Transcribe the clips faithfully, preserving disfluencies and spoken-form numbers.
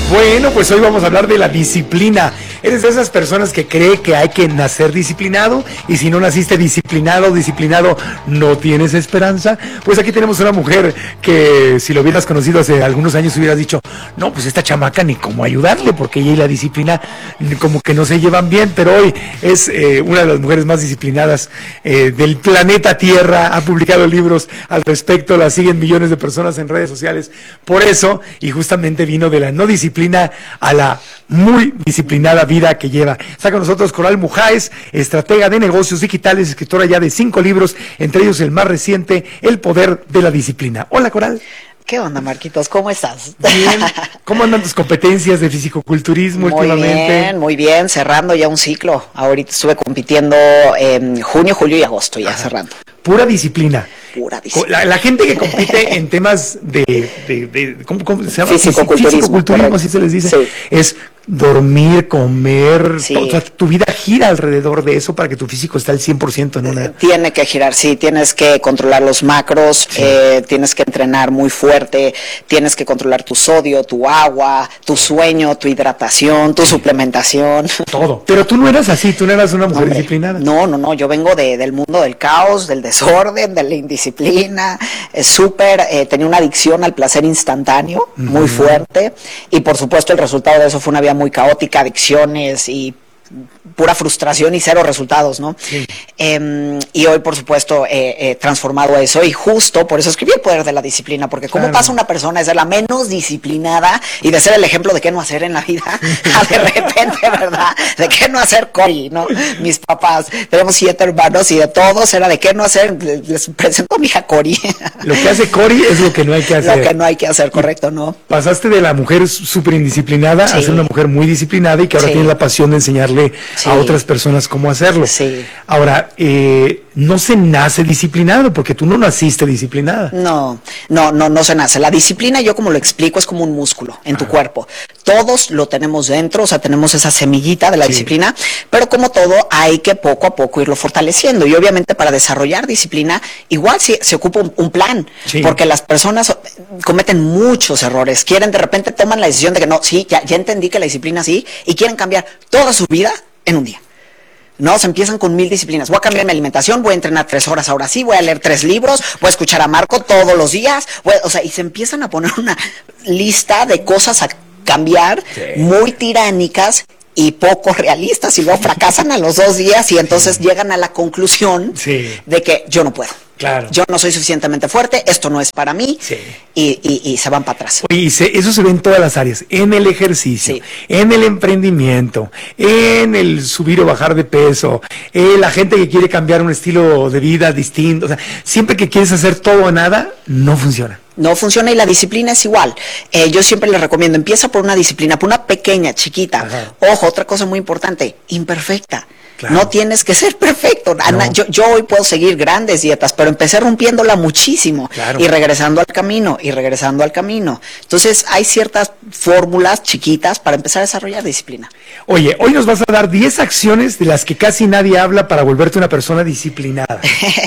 Bueno, pues hoy vamos a hablar de la disciplina. ¿Eres de esas personas que cree que hay que nacer disciplinado? Y si no naciste disciplinado o disciplinado, ¿no tienes esperanza? Pues aquí tenemos una mujer que si lo hubieras conocido hace algunos años hubieras dicho, no, pues esta chamaca ni cómo ayudarle, porque ella y la disciplina como que no se llevan bien, pero hoy es eh, una de las mujeres más disciplinadas eh, del planeta Tierra, ha publicado libros al respecto, la siguen millones de personas en redes sociales, por eso, y justamente vino de la no disciplina a la muy disciplinada vida que lleva. Está con nosotros Coral Mujáez, estratega de negocios digitales, escritora ya de cinco libros, entre ellos el más reciente, El poder de la disciplina. Hola, Coral. ¿Qué onda, Marquitos? ¿Cómo estás? Bien. ¿Cómo andan tus competencias de fisicoculturismo muy últimamente? Muy bien, muy bien, cerrando ya un ciclo. Ahorita estuve compitiendo en junio, julio y agosto, ya Ajá. cerrando. Pura disciplina. Pura disciplina. La, la gente que compite en temas de, de, de ¿cómo, cómo se llama? Fisicoculturismo. Fisicoculturismo, así se les dice. Sí. Es dormir, comer, sí. todo, o sea, tu vida gira alrededor de eso para que tu físico esté al cien por ciento en una... Tiene que girar, sí, tienes que controlar los macros, sí. eh, tienes que entrenar muy fuerte, tienes que controlar tu sodio, tu agua, tu sueño, tu hidratación, tu sí. suplementación. Todo. Pero tú no eras así, tú no eras una mujer Hombre, disciplinada. No, no, no, yo vengo de, del mundo del caos, del desorden, de la indisciplina, es súper, eh, tenía una adicción al placer instantáneo, uh-huh. muy fuerte, y por supuesto el resultado de eso fue una vida muy caótica, adicciones y pura frustración y cero resultados, ¿no? Sí. Eh, y hoy, por supuesto, he eh, eh, transformado eso y justo por eso escribí El poder de la disciplina, porque cómo claro. pasa una persona de ser la menos disciplinada y de ser el ejemplo de qué no hacer en la vida, a de repente, ¿verdad? De qué no hacer Cory, ¿no? Mis papás, tenemos siete hermanos y de todos era de qué no hacer, les presento a mi hija Cory. Lo que hace Cory es lo que no hay que hacer. Lo que no hay que hacer, correcto, ¿no? Pasaste de la mujer súper indisciplinada sí. a ser una mujer muy disciplinada y que ahora sí. tienes la pasión de enseñarle sí. a otras personas cómo hacerlo. Sí. Ahora, eh, no se nace disciplinado porque tú no naciste disciplinada. No, no, no, no se nace. La disciplina, yo como lo explico, es como un músculo en tu Ajá. cuerpo. Todos lo tenemos dentro, o sea, tenemos esa semillita de la sí. disciplina, pero como todo, hay que poco a poco irlo fortaleciendo. Y obviamente para desarrollar disciplina, igual sí, se ocupa un, un plan, sí. porque las personas cometen muchos errores. Quieren, de repente toman la decisión de que no, sí, ya, ya entendí que la disciplina sí, y quieren cambiar toda su vida en un día. No, se empiezan con mil disciplinas. Voy a cambiar mi alimentación, voy a entrenar tres horas ahora sí, voy a leer tres libros, voy a escuchar a Marco todos los días, voy a, o sea, y se empiezan a poner una lista de cosas a cambiar sí. muy tiránicas y poco realistas, y luego fracasan a los dos días y entonces sí. llegan a la conclusión sí. de que yo no puedo. Claro. Yo no soy suficientemente fuerte, esto no es para mí, sí. y, y, y se van para atrás. Y se, eso se ve en todas las áreas, en el ejercicio, sí. en el emprendimiento, en el subir o bajar de peso, en la gente que quiere cambiar un estilo de vida distinto, o sea, siempre que quieres hacer todo o nada, no funciona. No funciona y la disciplina es igual. Eh, yo siempre les recomiendo, empieza por una disciplina, por una pequeña, chiquita. Ajá. Ojo, otra cosa muy importante, imperfecta. Claro. No tienes que ser perfecto. No. Yo, yo hoy puedo seguir grandes dietas, pero empecé rompiéndola muchísimo claro. y regresando al camino, y regresando al camino. Entonces hay ciertas fórmulas chiquitas para empezar a desarrollar disciplina. Oye, hoy nos vas a dar diez acciones de las que casi nadie habla para volverte una persona disciplinada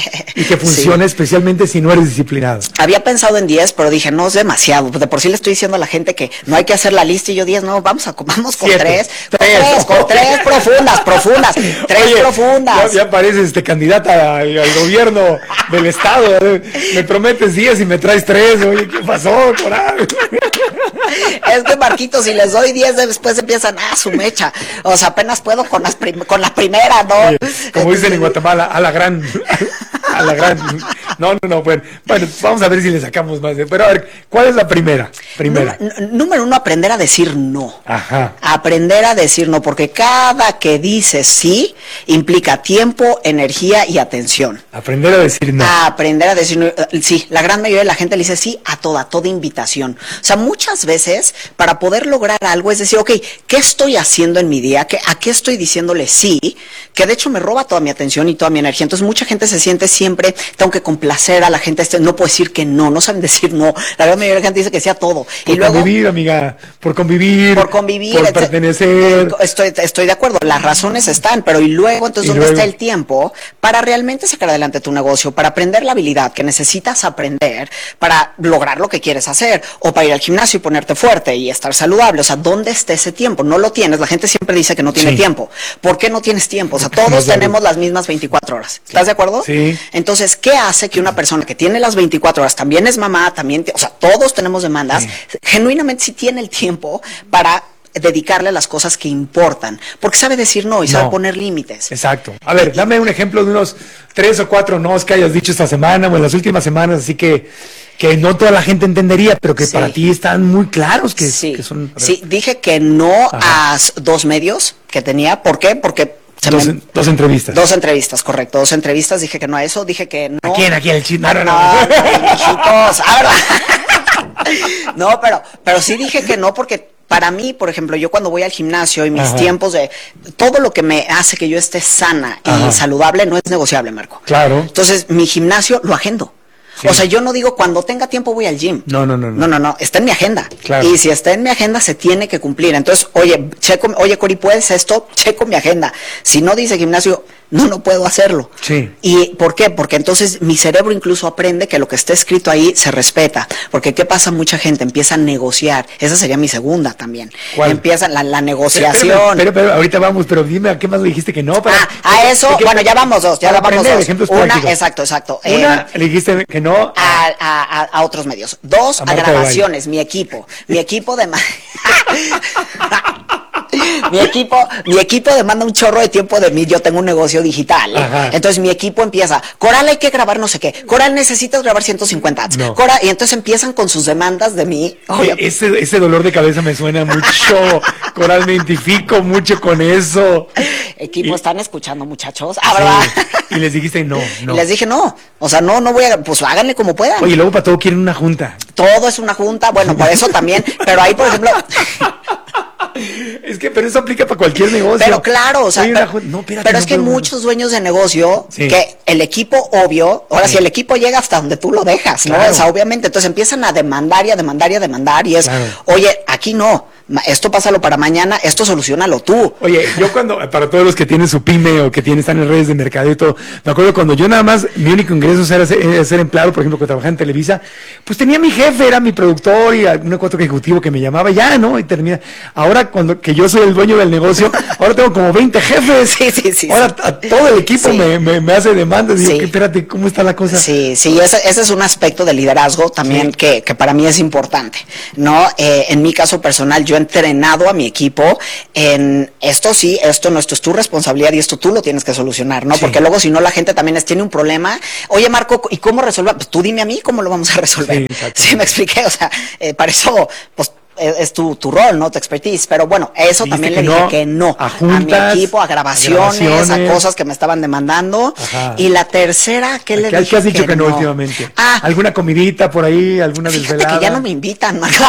y que funcione sí. especialmente si no eres disciplinado. Había pensado en diez, pero dije, no, es demasiado. De por sí le estoy diciendo a la gente que no hay que hacer la lista y yo diez, no, vamos a vamos con Siete. tres, con tres, tres con tres profundas, profundas. Tres Oye, profundas. Ya, ya pareces este, candidata al, al gobierno del estado. Me prometes diez y me traes tres. Oye, ¿qué pasó, Coral? Es que, Marquito, si les doy diez, después empiezan, ah, su mecha. O sea, apenas puedo con, las prim con la primera, ¿no? Oye, como dicen en Guatemala, a la gran. A la gran. No, no, no, bueno, bueno, vamos a ver si le sacamos más. De, pero a ver, ¿cuál es la primera? Primera. Número, número uno, aprender a decir no. Ajá. Aprender a decir no, porque cada que dices sí, implica tiempo, energía y atención. Aprender a decir no. A aprender a decir no. Sí, la gran mayoría de la gente le dice sí a toda, toda invitación. O sea, muchas veces, para poder lograr algo, es decir, ok, ¿qué estoy haciendo en mi día? ¿Qué, ¿A qué estoy diciéndole sí? Que de hecho me roba toda mi atención y toda mi energía. Entonces, mucha gente se siente siempre, tengo que competir complacer a la gente, este, no puedo decir que no, no saben decir no. La gran mayoría de la gente dice que sí a todo. Por y luego, convivir, amiga, por convivir, por convivir, por pertenecer. Estoy, estoy de acuerdo, las razones están, pero y luego, entonces, Y ¿dónde luego- está el tiempo para realmente sacar adelante tu negocio, para aprender la habilidad que necesitas aprender para lograr lo que quieres hacer, o para ir al gimnasio y ponerte fuerte y estar saludable? O sea, ¿dónde está ese tiempo? No lo tienes. La gente siempre dice que no tiene Sí. tiempo. ¿Por qué no tienes tiempo? O sea, Porque no todos es la tenemos vida. las mismas veinticuatro horas. ¿Estás de acuerdo? Sí. Entonces, ¿qué hace que una persona que tiene las veinticuatro horas, también es mamá, también, o sea, todos tenemos demandas, Sí. genuinamente sí tiene el tiempo para dedicarle a las cosas que importan, porque sabe decir no y sabe No. poner límites. Exacto. A ver, dame un ejemplo de unos tres o cuatro nos que hayas dicho esta semana o en las últimas semanas, así que que no toda la gente entendería, pero que Sí. para ti están muy claros que, Sí, que son... a ver, sí, dije que no Ajá. a s- dos medios que tenía. ¿Por qué? Porque se dos, me- dos entrevistas. Dos entrevistas, correcto, dos entrevistas, dije que no a eso, dije que no. ¿A quién? ¿A quién? El chisme. No, no, no, hijitos, ah, ¿verdad? No, pero, pero sí dije que no porque para mí, por ejemplo, yo cuando voy al gimnasio y mis Ajá. tiempos de todo lo que me hace que yo esté sana y Ajá. saludable no es negociable, Marco. Claro. Entonces, mi gimnasio lo agendo. Sí. O sea, yo no digo cuando tenga tiempo voy al gym. No, no, no, no. No, no, no. Está en mi agenda. Claro. Y si está en mi agenda, se tiene que cumplir. Entonces, oye, checo, oye, Cori, ¿puedes esto? Checo mi agenda. Si no dice gimnasio, no, no puedo hacerlo. Sí. ¿Y por qué? Porque entonces mi cerebro incluso aprende que lo que está escrito ahí se respeta. Porque ¿qué pasa? Mucha gente empieza a negociar. Esa sería mi segunda también. ¿Cuál? Empieza la, la Pero, negociación. pero, pero, ahorita vamos, pero dime, ¿a qué más le dijiste que no? Para, Ah, a eso, ¿de qué- bueno, ya vamos dos, ya para vamos aprender dos. ejemplos Una, prácticos. exacto, exacto. Una, Eh, le dijiste que no a, a... a- a- a otros medios. Dos, A a, Marta de grabaciones, mi equipo. Mi equipo de... mi equipo, mi equipo demanda un chorro de tiempo de mí. Yo tengo un negocio digital. Ajá. Entonces mi equipo empieza, Coral, hay que grabar no sé qué. Coral, necesitas grabar ciento cincuenta ads. No. Coral, y entonces empiezan con sus demandas de mí. Oye, Oye, ese, ese dolor de cabeza me suena mucho. Coral, me identifico mucho con eso. equipo, y- ¿están escuchando, muchachos? Ah, ¿verdad? Sí. Y les dijiste no, no. Y les dije, no, o sea, no, no voy a, pues háganle como puedan. Oye, luego para todo quieren una junta. Todo es una junta, bueno, por eso también, pero ahí, por ejemplo, Es que, pero eso aplica para cualquier negocio. pero claro, o sea, Oye, una pero, jun- no, espérate, pero no es que hay puedo- muchos dueños de negocio Sí. que el equipo, obvio, ahora Sí. si el equipo llega hasta donde tú lo dejas, ¿no? Claro. O sea, obviamente, entonces empiezan a demandar y a demandar y a demandar y es, Claro. oye, aquí no, ma- esto pásalo para mañana, esto solucionalo tú. Oye, yo cuando, para todos los que tienen su pyme o que tienen, están en redes de mercado y todo, me acuerdo cuando yo nada más, mi único ingreso era ser, era ser empleado, por ejemplo, que trabajaba en Televisa, pues tenía mi jefe, era mi productor y algún cuatro ejecutivo que me llamaba, ya, ¿no? Y termina. Ahora, cuando que yo soy el dueño del negocio, ahora tengo como veinte jefes. Sí, sí, sí, Ahora sí. a todo el equipo Sí. me, me, me hace demandas. Y Sí. digo, "¿Qué? Espérate, ¿cómo está la cosa?" Sí, sí, ese, ese es un aspecto de liderazgo también Sí. que, que para mí es importante, ¿no? Eh, en mi caso personal, yo he entrenado a mi equipo en esto sí, esto no, esto es tu responsabilidad y esto tú lo tienes que solucionar, ¿no? Sí. Porque luego si no la gente también es, tiene un problema. Oye, Marco, ¿y cómo resolver? Pues tú dime a mí cómo lo vamos a resolver. Sí, exacto. Sí, me expliqué, o sea, eh, para eso, pues es, es tu, tu rol, ¿no? Tu expertise. Pero bueno, eso Dijiste también que le dije no que no. a juntas, mi equipo, a a grabaciones, a, grabaciones. cosas que me estaban demandando. Ajá. Y la tercera, ¿qué le ¿Qué, dije? qué has dicho que, no últimamente? Ah, ¿Alguna comidita por ahí? ¿Alguna fíjate desvelada? que ya no me invitan, Marco.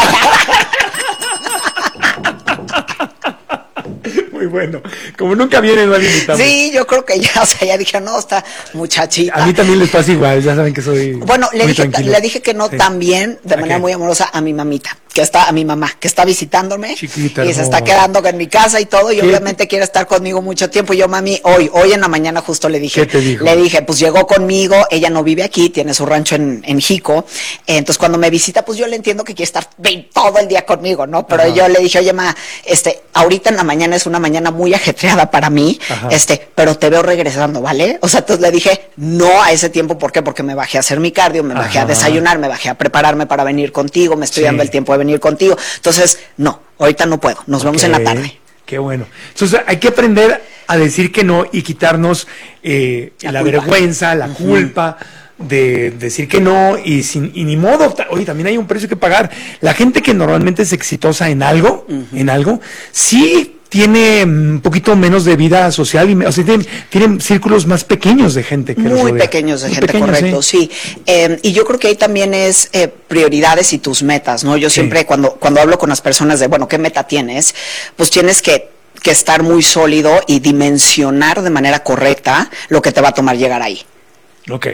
Muy bueno. Como nunca vienen, no invitamos. Sí, yo creo que ya, o sea, ya dije, no, esta muchachita. A mí también les pasa igual, ya saben que soy. Bueno, le muy dije, tranquilo. le dije que no Sí. también, de ¿A manera qué? muy amorosa, a mi mamita, que está, a mi mamá, que está visitándome. Chiquita, y se hermosa. está quedando en mi casa y todo, y ¿Qué? obviamente quiere estar conmigo mucho tiempo. Y yo, mami, hoy, hoy en la mañana justo le dije. ¿Qué te dijo? Le dije, pues llegó conmigo, ella no vive aquí, tiene su rancho en, en Jico. Entonces cuando me visita, pues yo le entiendo que quiere estar ve- todo el día conmigo, ¿no? Pero Ajá. yo le dije, oye, ma, este, ahorita en la mañana es una mañana muy ajetreada para mí, Ajá. este, pero te veo regresando, ¿vale? O sea, entonces le dije, no a ese tiempo, ¿por qué? Porque me bajé a hacer mi cardio, me bajé a Ajá. desayunar, me bajé a prepararme para venir contigo, me estoy Sí. dando el tiempo de venir contigo. Entonces, no, ahorita no puedo, nos vemos en la Ok, tarde. Qué bueno. Entonces hay que aprender a decir que no y quitarnos eh, La la, culpa. vergüenza, la culpa de decir que no y sin y ni modo. ta- Oye, también hay un precio que pagar. La gente que normalmente es exitosa en algo, en algo, sí tiene mm, un poquito menos de vida social y me- o sea, tienen, tienen círculos más pequeños de gente que los Muy rodea. pequeños de Muy gente, pequeños, correcto, sí. Eh, y yo creo que ahí también es eh, prioridades y tus metas, ¿no? Yo Sí. siempre cuando, cuando hablo con las personas de, bueno, ¿qué meta tienes? Pues tienes que, que estar muy sólido y dimensionar de manera correcta lo que te va a tomar llegar ahí. Ok.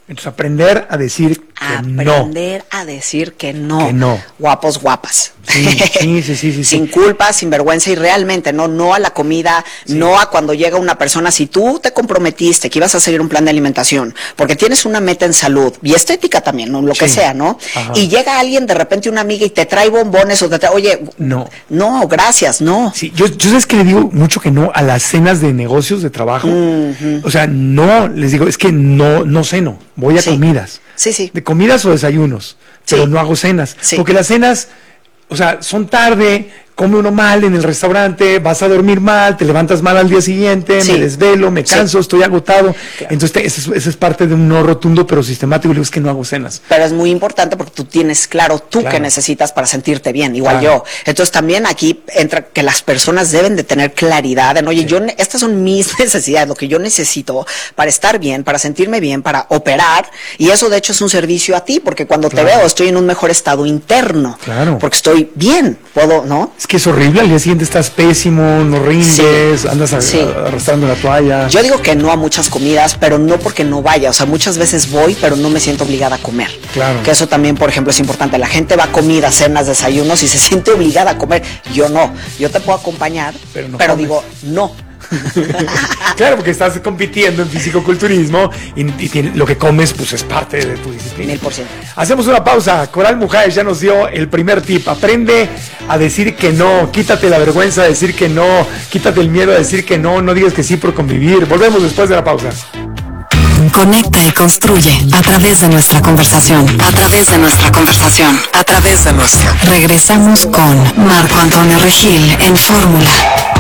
Entonces, aprender a decir que no. Aprender a decir que no. Que no. Guapos, guapas. Sí, sí, sí, sí, sí. Sin culpa, sin vergüenza y realmente no, no a la comida, sí. no a cuando llega una persona. Si tú te comprometiste que ibas a seguir un plan de alimentación, porque tienes una meta en salud y estética también, ¿no? Lo sí. que sea, ¿no? Ajá. Y llega alguien, de repente una amiga y te trae bombones o te trae, oye, no, no, gracias, no. Sí, yo, yo sabes que le digo mucho que no a las cenas de negocios, de trabajo. Uh-huh. O sea, no, les digo, es que no, no ceno, voy a sí. comidas. Sí, sí. De comidas o desayunos, sí. pero no hago cenas. Sí. Porque las cenas, o sea, son tarde, come uno mal en el restaurante, vas a dormir mal, te levantas mal al día siguiente, sí. me desvelo, me canso, sí. estoy agotado. Claro. Entonces, te, eso, es, eso es parte de un no rotundo, pero sistemático. Digo, es que no hago cenas. Pero es muy importante porque tú tienes claro tú claro. que necesitas para sentirte bien, igual claro. yo. Entonces, también aquí entra que las personas deben de tener claridad en, oye, sí. yo, estas son mis necesidades, lo que yo necesito para estar bien, para sentirme bien, para operar. Y eso, de hecho, es un servicio a ti, porque cuando claro. te veo, estoy en un mejor estado interno. Claro. Porque estoy bien, puedo, ¿no? Es que es horrible, al día siguiente estás pésimo, no rindes, sí, andas a, sí. a, arrastrando la toalla. Yo digo que no a muchas comidas, pero no porque no vaya, o sea, muchas veces voy, pero no me siento obligada a comer. Claro. Que eso también, por ejemplo, es importante. La gente va a comidas, cenas, desayunos y se siente obligada a comer. Yo no, yo te puedo acompañar, pero, no pero digo, no. Claro, porque estás compitiendo en fisicoculturismo y, y tiene, lo que comes pues es parte de tu disciplina. Mil por ciento. Hacemos una pausa. Coral Mujáez ya nos dio el primer tip. Aprende a decir que no. Quítate la vergüenza de decir que no. Quítate el miedo a decir que no. No digas que sí por convivir. Volvemos después de la pausa. Conecta y construye a través de nuestra conversación. A través de nuestra conversación. A través de nuestra. Regresamos con Marco Antonio Regil en Fórmula.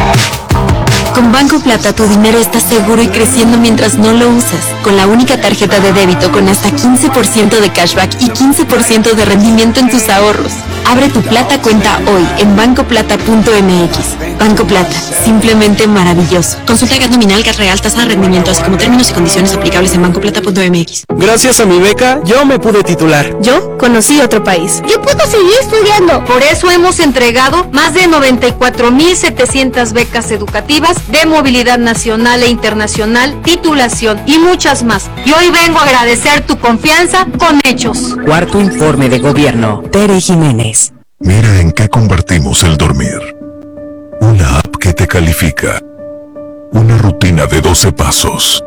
Con Banco Plata tu dinero está seguro y creciendo mientras no lo usas. Con la única tarjeta de débito con hasta quince por ciento de cashback y quince por ciento de rendimiento en tus ahorros. Abre tu Plata cuenta hoy en banco plata punto m x. Banco Plata, simplemente maravilloso. Consulta gas nominal, gas real, tasa de rendimiento, así como términos y condiciones aplicables en banco plata punto m x. Gracias a mi beca, yo me pude titular. Yo conocí otro país. Yo puedo seguir estudiando. Por eso hemos entregado más de noventa y cuatro mil setecientas becas educativas de movilidad nacional e internacional, titulación y muchas más. Y hoy vengo a agradecer tu confianza con hechos. Cuarto informe de gobierno. Tere Jiménez. Mira en qué convertimos el dormir. Una app que te califica. Una rutina de doce pasos.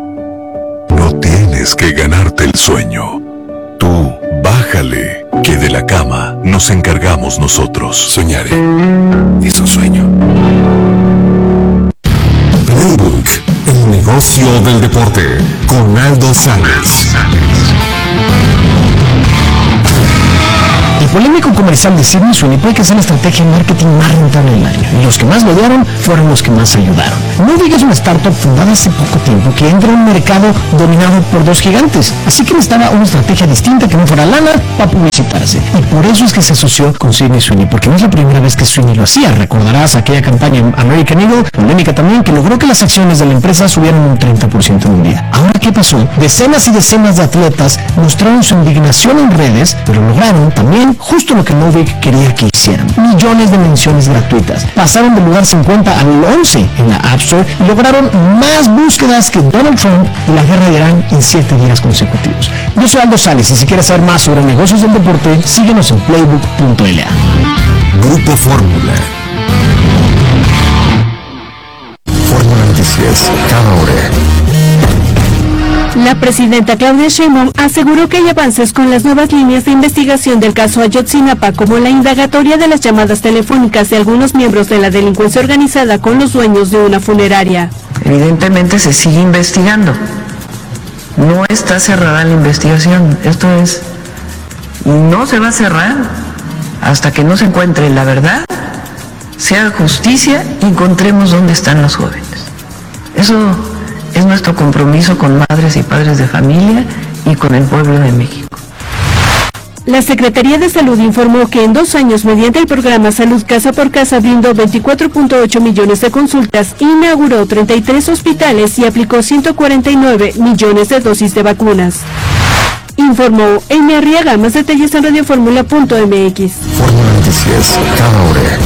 No tienes que ganarte el sueño. Tú, bájale, que de la cama nos encargamos nosotros. Soñaré. Es un sueño. Playbook, el negocio del deporte, con Aldo Sánchez. El polémico comercial de Sydney Sweeney puede que sea la estrategia de marketing más rentable del año, y los que más lo odiaron fueron los que más ayudaron. Nuvig es una startup fundada hace poco tiempo que entra en un mercado dominado por dos gigantes, así que necesitaba una estrategia distinta que no fuera lana para publicitarse, y por eso es que se asoció con Sydney Sweeney, porque no es la primera vez que Sweeney lo hacía. Recordarás aquella campaña en American Eagle, polémica también, que logró que las acciones de la empresa subieran un treinta por ciento en un día. Ahora, ¿qué pasó? Decenas y decenas de atletas mostraron su indignación en redes, pero lograron también justo lo que Nuvig quería que hicieran: millones de menciones gratuitas. Pasaron del lugar cincuenta al once en la App Store y lograron más búsquedas que Donald Trump y la guerra de Irán en siete días consecutivos. Yo soy Aldo Sales, y si quieres saber más sobre negocios del deporte, síguenos en playbook punto l a. Grupo Fórmula. Fórmula Noticias, cada hora. La presidenta Claudia Sheinbaum aseguró que hay avances con las nuevas líneas de investigación del caso Ayotzinapa, como la indagatoria de las llamadas telefónicas de algunos miembros de la delincuencia organizada con los dueños de una funeraria. Evidentemente se sigue investigando. No está cerrada la investigación. Esto es, no se va a cerrar hasta que no se encuentre la verdad, se haga justicia y encontremos dónde están los jóvenes. Eso es nuestro compromiso con madres y padres de familia y con el pueblo de México. La Secretaría de Salud informó que en dos años, mediante el programa Salud Casa por Casa, brindó veinticuatro punto ocho millones de consultas, inauguró treinta y tres hospitales y aplicó ciento cuarenta y nueve millones de dosis de vacunas. Informó Amy Arriaga. Más detalles en radioformula punto m x. Fórmula Noticias, cada hora.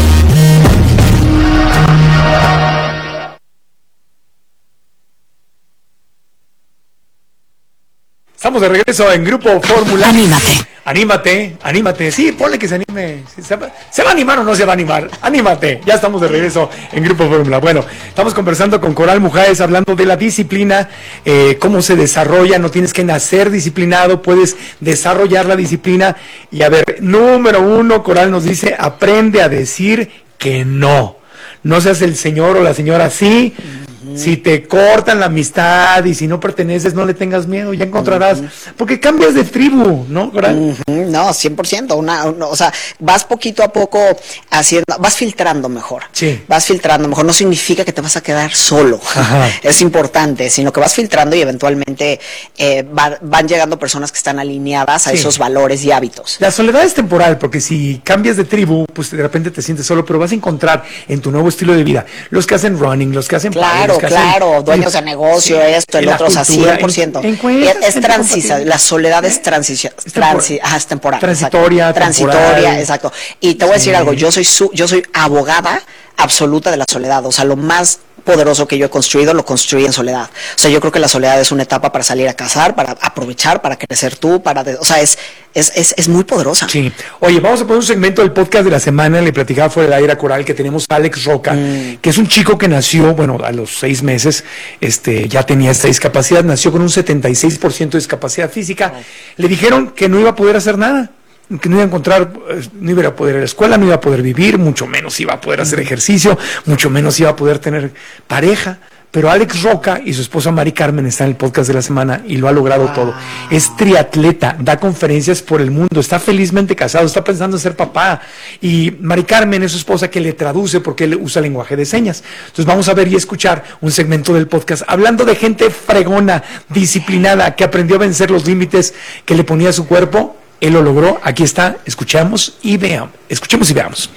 Estamos de regreso en Grupo Fórmula. Anímate. Anímate, anímate. Sí, ponle que se anime. ¿Se va, ¿Se va a animar o no se va a animar? Anímate. Ya estamos de regreso en Grupo Fórmula. Bueno, estamos conversando con Coral Mujáez, hablando de la disciplina, eh, cómo se desarrolla. No tienes que nacer disciplinado, puedes desarrollar la disciplina. Y a ver, número uno, Coral nos dice, aprende a decir que no. No seas el señor o la señora así. Si te cortan la amistad y si no perteneces, no le tengas miedo, ya encontrarás, uh-huh. porque cambias de tribu, ¿no? Uh-huh. No, cien por ciento, una, una, o sea, vas poquito a poco haciendo, vas filtrando mejor, sí. vas filtrando mejor, no significa que te vas a quedar solo, Ajá. es importante, sino que vas filtrando y eventualmente eh, va, van llegando personas que están alineadas a sí. esos valores y hábitos. La soledad es temporal, porque si cambias de tribu, pues de repente te sientes solo, pero vas a encontrar en tu nuevo estilo de vida, los que hacen running, los que hacen... Claro, que claro, hacen, dueños de negocio, sí, esto, el otro, cultura, o sea, cien por ciento. En, en es es transición, la soledad es transición, es, transi, ah, es temporal. Transitoria, exacto. Transitoria, exacto. Y te voy a decir sí. algo, yo soy su, yo soy abogada absoluta de la soledad, o sea, lo más poderoso que yo he construido, lo construí en soledad. O sea, yo creo que la soledad es una etapa para salir a cazar, para aprovechar, para crecer tú, para, de, o sea, es, es, es, es muy poderosa. Sí. Oye, vamos a poner un segmento del podcast de la semana, le platicaba fuera del aire a Coral que tenemos a Alex Roca, mm. que es un chico que nació, bueno, a los seis meses, este, ya tenía esta discapacidad, nació con un setenta y seis por ciento de discapacidad física. Oh. Le dijeron que no iba a poder hacer nada, que no iba a encontrar, no iba a poder ir a la escuela, no iba a poder vivir, mucho menos iba a poder hacer ejercicio, mucho menos iba a poder tener pareja. Pero Alex Roca y su esposa Mari Carmen están en el podcast de la semana y lo ha logrado wow. todo. Es triatleta, da conferencias por el mundo, está felizmente casado, está pensando en ser papá. Y Mari Carmen es su esposa que le traduce porque él usa lenguaje de señas. Entonces vamos a ver y escuchar un segmento del podcast hablando de gente fregona, disciplinada, que aprendió a vencer los límites que le ponía a su cuerpo. Él lo logró, aquí está, escuchamos y veamos, escuchemos y veamos.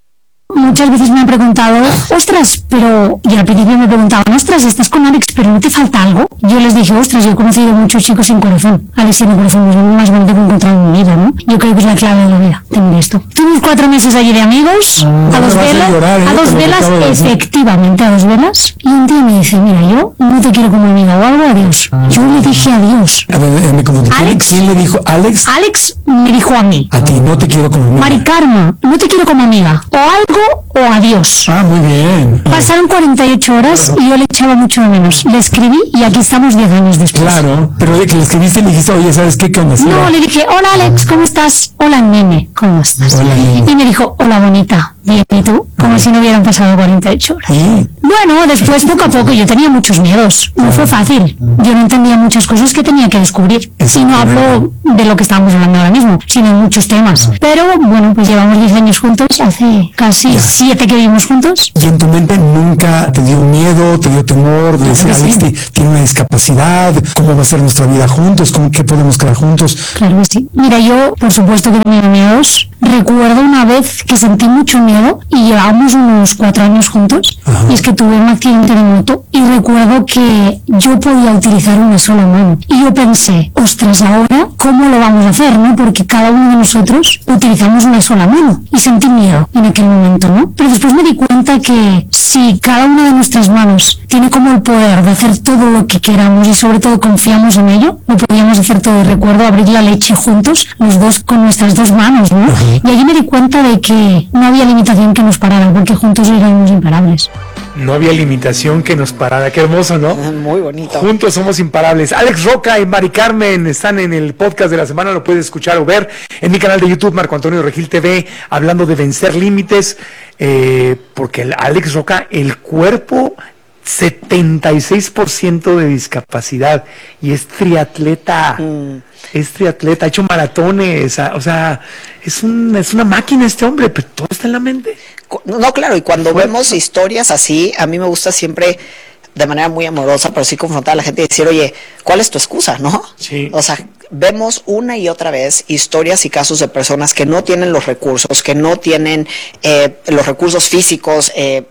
Muchas veces me han preguntado, ostras, pero, y al principio me preguntaban, ostras, estás con Alex, pero ¿no te falta algo? Yo les dije, ostras, yo he conocido muchos chicos sin corazón. Alex tiene corazón, es lo más bonito que he encontrado en mi vida, ¿no? Yo creo que es la clave de la vida, tener esto. Tuvimos cuatro meses allí de amigos, no, a dos velas, a, llorar, ¿eh? a dos velas, efectivamente, a dos velas, y un día me dice, mira, yo no te quiero como amiga o algo, adiós. Yo le dije adiós. A ver, me confundí. Alex, ¿quién le dijo? Alex. Alex me dijo a mí. A ti, no te quiero como amiga. Mari Carmen, no te quiero como amiga. O algo o adiós. Ah, muy bien. Pasaron cuarenta y ocho horas claro. y yo le echaba mucho de menos. Le escribí y aquí estamos diez años después. Claro, pero de que le escribiste le dijiste, oye, ¿sabes qué? ¿Qué onda? No, le dije, hola Alex, ¿cómo estás? Hola nene, ¿cómo estás? Hola, nene. Y me dijo, hola bonita. Bien, ¿y tú? Como si no hubieran pasado cuarenta y ocho horas. ¿Sí? Bueno, después poco a poco yo tenía muchos miedos. No fue fácil. Yo no entendía muchas cosas que tenía que descubrir. Y no hablo de lo que estábamos hablando ahora mismo, sino en muchos temas. Pero bueno, pues llevamos diez años juntos, hace casi siete que vivimos juntos. ¿Y en tu mente nunca te dio miedo, te dio temor de decir, Alex sí. tiene una discapacidad? ¿Cómo va a ser nuestra vida juntos? ¿Cómo, ¿Qué podemos crear juntos? Claro que sí. Mira, yo por supuesto que he tenido miedos. Recuerdo una vez que sentí mucho miedo y llevábamos unos cuatro años juntos. Ajá. Y es que tuve un accidente de moto y recuerdo que yo podía utilizar una sola mano. Y yo pensé, ostras, ahora, ¿cómo lo vamos a hacer, no? Porque cada uno de nosotros utilizamos una sola mano. Y sentí miedo en aquel momento, ¿no? Pero después me di cuenta que si cada una de nuestras manos tiene como el poder de hacer todo lo que queramos y sobre todo confiamos en ello, lo podíamos hacer todo. Y recuerdo abrir la leche juntos, los dos con nuestras dos manos, ¿no? Ajá. Y allí me di cuenta de que no había limitación que nos parara, porque juntos éramos imparables. No había limitación que nos parara. Qué hermoso, ¿no? Muy bonito. Juntos somos imparables. Alex Roca y Mari Carmen están en el podcast de la semana, lo puedes escuchar o ver en mi canal de YouTube, Marco Antonio Regil T V, hablando de vencer límites, eh, porque el Alex Roca, el cuerpo, setenta y seis por ciento de discapacidad y es triatleta. Mm. Es triatleta, ha hecho maratones, o sea, es, un, es una máquina este hombre, pero todo está en la mente. No, claro, y cuando Fue. vemos historias así, a mí me gusta siempre, de manera muy amorosa, pero sí confrontar a la gente y decir, oye, ¿cuál es tu excusa, no? Sí. O sea, vemos una y otra vez historias y casos de personas que no tienen los recursos, que no tienen eh, los recursos físicos, eh,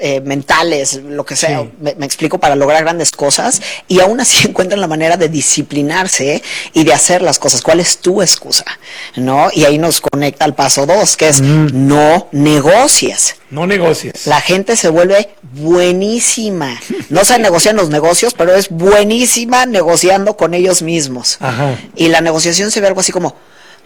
eh, mentales, lo que sea, sí. me, me explico, para lograr grandes cosas, y aún así encuentran la manera de disciplinarse y de hacer las cosas. ¿Cuál es tu excusa? ¿No? Y ahí nos conecta al paso dos, que es mm. no negocies. No negocies. La gente se vuelve buenísima. No se negocian los negocios, pero es buenísima negociando con ellos mismos. Ajá. Y la negociación se ve algo así como,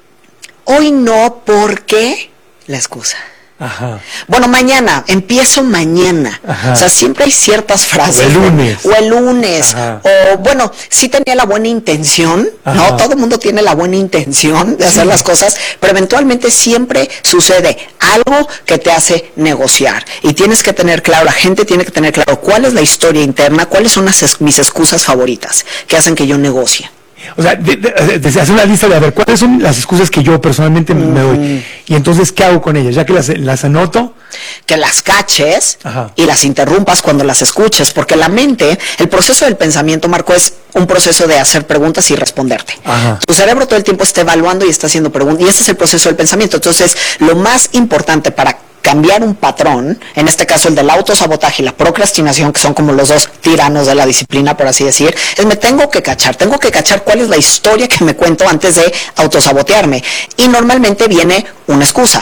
hoy no, ¿por qué? La excusa. Ajá. Bueno, mañana, empiezo mañana. Ajá. O sea, siempre hay ciertas frases. O el lunes. O el lunes. Ajá. O bueno, sí tenía la buena intención, Ajá. ¿no? Todo el mundo tiene la buena intención de hacer sí. las cosas, pero eventualmente siempre sucede algo que te hace negociar. Y tienes que tener claro, la gente tiene que tener claro cuál es la historia interna, cuáles son las, mis excusas favoritas que hacen que yo negocie. O sea, de, de, de hacer una lista de a ver cuáles son las excusas que yo personalmente mm. me doy. Y entonces, ¿qué hago con ellas? Ya que las, las anoto. Que las caches Ajá. y las interrumpas cuando las escuches. Porque la mente, el proceso del pensamiento, Marco, es un proceso de hacer preguntas y responderte. Ajá. Tu cerebro todo el tiempo está evaluando y está haciendo preguntas. Y ese es el proceso del pensamiento. Entonces, lo más importante para cambiar un patrón, en este caso el del autosabotaje y la procrastinación, que son como los dos tiranos de la disciplina, por así decir, es me tengo que cachar, tengo que cachar cuál es la historia que me cuento antes de autosabotearme. Y normalmente viene una excusa.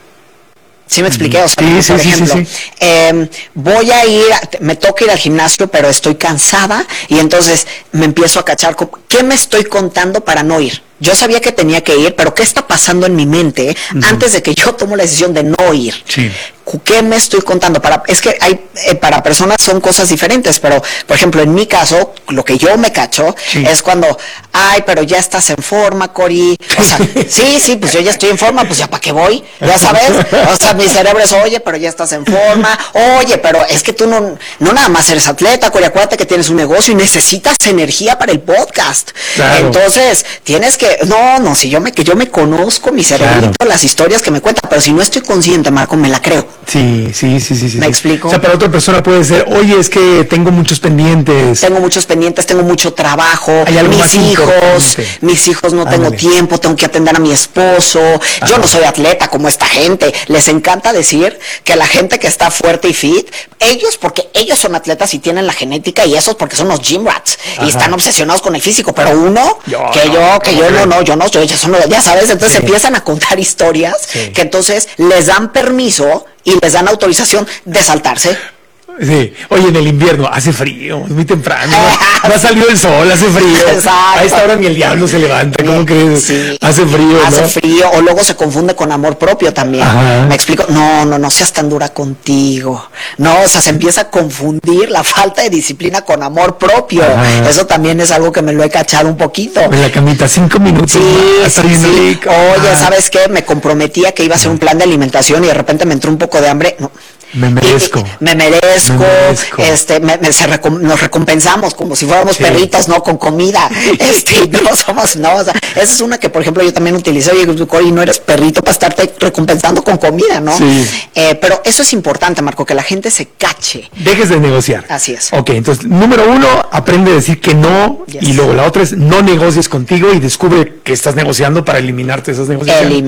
¿Sí me expliqué? O sea, sí, por sí, ejemplo, sí, sí, sí. Eh, voy a ir, me toca ir al gimnasio, pero estoy cansada y entonces me empiezo a cachar, ¿qué me estoy contando para no ir? Yo sabía que tenía que ir, pero ¿qué está pasando en mi mente uh-huh. antes de que yo tomo la decisión de no ir? Sí. ¿Qué me estoy contando? Para, es que hay, eh, para personas son cosas diferentes, pero, por ejemplo, en mi caso, lo que yo me cacho sí. es cuando, ay, pero ya estás en forma, Cori. O sea, sí, sí, pues yo ya estoy en forma, pues ya para qué voy, ya sabes. O sea, mi cerebro es, oye, pero ya estás en forma, oye, pero es que tú no, no nada más eres atleta, Cori, acuérdate que tienes un negocio y necesitas energía para el podcast. Claro. Entonces, tienes que, no, no, si yo me, que yo me conozco mi cerebrito, claro. las historias que me cuentan, pero si no estoy consciente, Marco, me la creo. Sí, sí, sí, sí. sí ¿Me sí. explico? O sea, para otra persona puede ser, oye, es que tengo muchos pendientes. Tengo muchos pendientes, tengo mucho trabajo, ¿Hay algo mis más hijos, importante? mis hijos no tengo Ándale. tiempo, tengo que atender a mi esposo, Ajá. yo no soy atleta como esta gente. Les encanta decir que la gente que está fuerte y fit, ellos porque ellos son atletas y tienen la genética, y esos porque son unos gym rats Ajá. y están obsesionados con el físico, pero uno, yo, que no, yo, que yo no, no, yo no, yo, ya, son, ya sabes, entonces sí. empiezan a contar historias sí. que entonces les dan permiso y les dan autorización de saltarse. Sí, oye, en el invierno hace frío, es muy temprano, no, no ha salido el sol, hace frío. Exacto. A esta hora ni el diablo se levanta, ¿cómo crees? Sí. Hace frío, Hace ¿no? frío, o luego se confunde con amor propio también. Ajá. Me explico, no, no, no seas tan dura contigo. No, o sea, se empieza a confundir la falta de disciplina con amor propio. Ajá. Eso también es algo que me lo he cachado un poquito. En la camita, cinco minutos. Sí, más, sí, sí. Oye, ¿sabes qué? Me comprometía que iba a hacer un plan de alimentación y de repente me entró un poco de hambre. No. Me merezco. Y, me merezco, me merezco. este, me, me, se recom, nos recompensamos como si fuéramos sí. perritos, ¿no? Con comida. Este, no somos, no, o sea, esa es una que, por ejemplo, yo también utilicé, oye, Cori, no eres perrito para estarte recompensando con comida, ¿no? Sí. Eh, pero eso es importante, Marco, que la gente se cache. Dejes de negociar. Así es. Ok, entonces, número uno, aprende a decir que no, yes. y luego la otra es no negocies contigo y descubre que estás negociando para eliminarte esas negociaciones. Elim